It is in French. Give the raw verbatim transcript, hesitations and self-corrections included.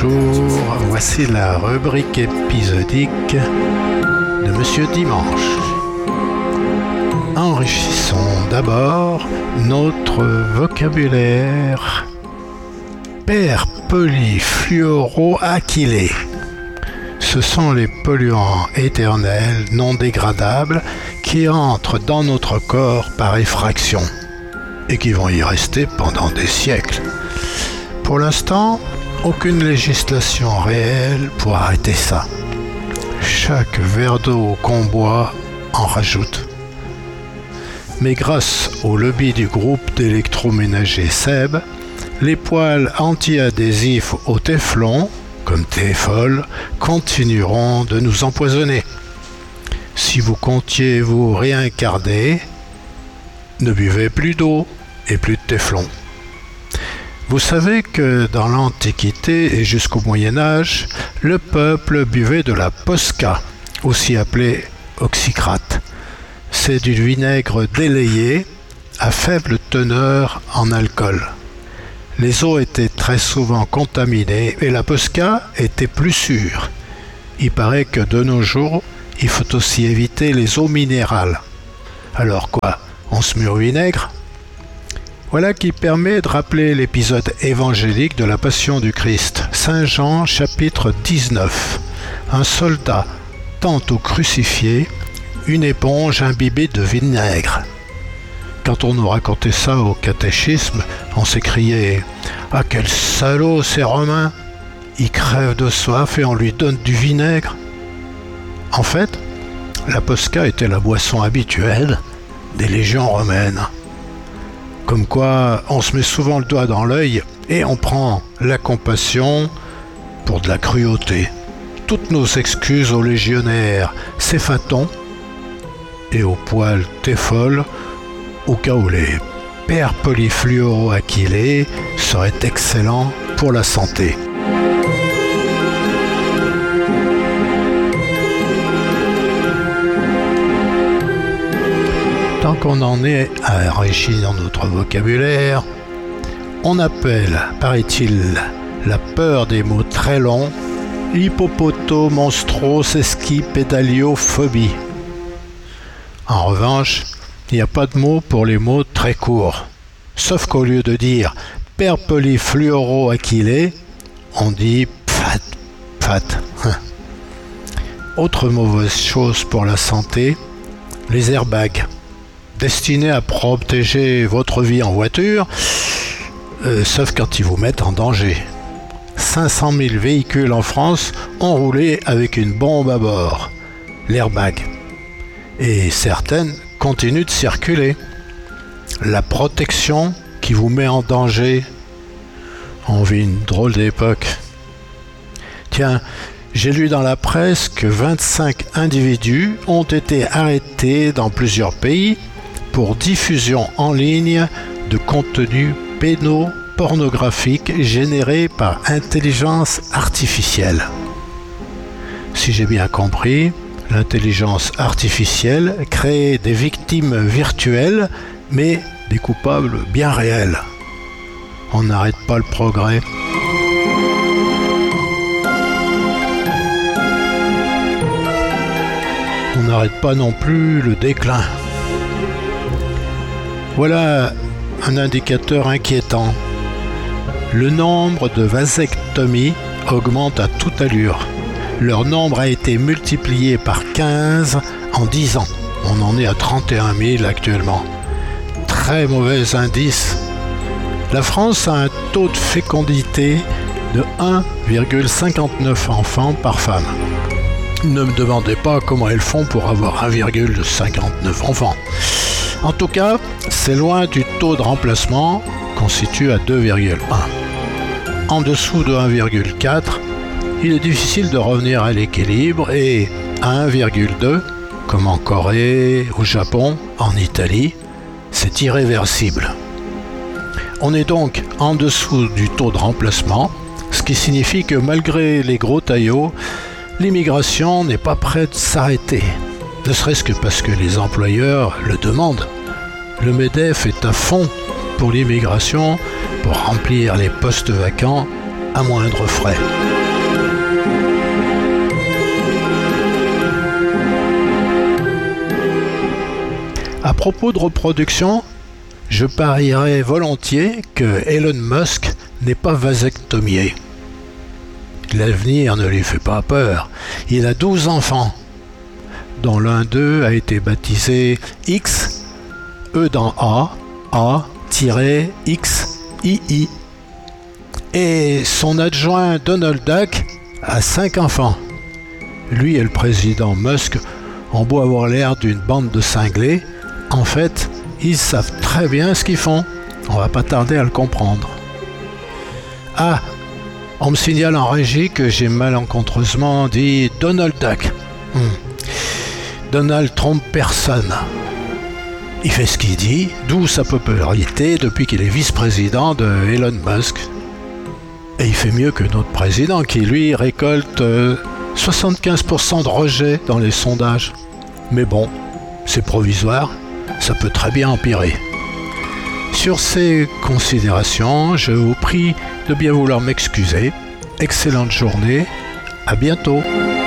bonjour, voici la rubrique épisodique de Monsieur Dimanche. Enrichissons d'abord notre vocabulaire. Perpolyfluoroalkylés. Ce sont les polluants éternels non dégradables qui entrent dans notre corps par effraction et qui vont y rester pendant des siècles. Pour l'instant, aucune législation réelle pour arrêter ça. Chaque verre d'eau qu'on boit en rajoute. Mais grâce au lobby du groupe d'électroménager Seb, les poêles anti-adhésifs au téflon, comme Tefol, continueront de nous empoisonner. Si vous comptiez vous réincarner, ne buvez plus d'eau et plus de téflon. Vous savez que dans l'Antiquité et jusqu'au Moyen-Âge, le peuple buvait de la posca, aussi appelée oxycrate. C'est du vinaigre délayé à faible teneur en alcool. Les eaux étaient très souvent contaminées et la posca était plus sûre. Il paraît que de nos jours, il faut aussi éviter les eaux minérales. Alors quoi, on se met au vinaigre ? Voilà qui permet de rappeler l'épisode évangélique de la Passion du Christ. Saint Jean, chapitre dix-neuf. Un soldat tend au crucifié une éponge imbibée de vinaigre. Quand on nous racontait ça au catéchisme, on s'écriait « Ah, quel salaud ces Romains! Ils crèvent de soif et on lui donne du vinaigre !» En fait, la posca était la boisson habituelle des légions romaines. Comme quoi, on se met souvent le doigt dans l'œil et on prend la compassion pour de la cruauté. Toutes nos excuses aux légionnaires Céphaton et aux poêles Tefol, au cas où les perpolyfluoroalkylés seraient excellents pour la santé. Tant qu'on en est à enrichir notre vocabulaire, on appelle, paraît-il, la peur des mots très longs, l'hippopoto-monstro-sesquipédaliophobie. En revanche, il n'y a pas de mot pour les mots très courts. Sauf qu'au lieu de dire perpolyfluoroalkylés, on dit pfat, pfat. Autre mauvaise chose pour la santé, les airbags. Destinés à protéger votre vie en voiture, euh, sauf quand ils vous mettent en danger. cinq cent mille véhicules en France ont roulé avec une bombe à bord, l'airbag. Et certaines continuent de circuler. La protection qui vous met en danger, on vit une drôle d'époque. Tiens, j'ai lu dans la presse que vingt-cinq individus ont été arrêtés dans plusieurs pays pour diffusion en ligne de contenus pédopornographiques générés par intelligence artificielle. Si j'ai bien compris, l'intelligence artificielle crée des victimes virtuelles, mais des coupables bien réels. On n'arrête pas le progrès. On n'arrête pas non plus le déclin. Voilà un indicateur inquiétant. Le nombre de vasectomies augmente à toute allure. Leur nombre a été multiplié par quinze en dix ans. On en est à trente et un mille actuellement. Très mauvais indice. La France a un taux de fécondité de un virgule cinquante-neuf enfants par femme. Ne me demandez pas comment elles font pour avoir un virgule cinquante-neuf enfants. En tout cas, c'est loin du taux de remplacement qu'on situe à deux virgule un. En dessous de un virgule quatre, il est difficile de revenir à l'équilibre et à un virgule deux, comme en Corée, au Japon, en Italie, c'est irréversible. On est donc en dessous du taux de remplacement, ce qui signifie que malgré les gros taillots, l'immigration n'est pas prête de s'arrêter. Ne serait-ce que parce que les employeurs le demandent. Le MEDEF est à fond pour l'immigration, pour remplir les postes vacants à moindre frais. À propos de reproduction, je parierais volontiers que Elon Musk n'est pas vasectomié. L'avenir ne lui fait pas peur. Il a douze enfants, dont l'un d'eux a été baptisé X, E dans A, A, X, I I. Et son adjoint Donald Duck a cinq enfants. Lui et le président Musk ont beau avoir l'air d'une bande de cinglés, en fait, ils savent très bien ce qu'ils font. On va pas tarder à le comprendre. Ah, on me signale en régie que j'ai malencontreusement dit Donald Duck. Hmm. Donald trompe personne. Il fait ce qu'il dit, d'où sa popularité depuis qu'il est vice-président de Elon Musk. Et il fait mieux que notre président qui, lui, récolte euh, soixante-quinze pour cent de rejet dans les sondages. Mais bon, c'est provisoire, ça peut très bien empirer. Sur ces considérations, je vous prie de bien vouloir m'excuser. Excellente journée, à bientôt.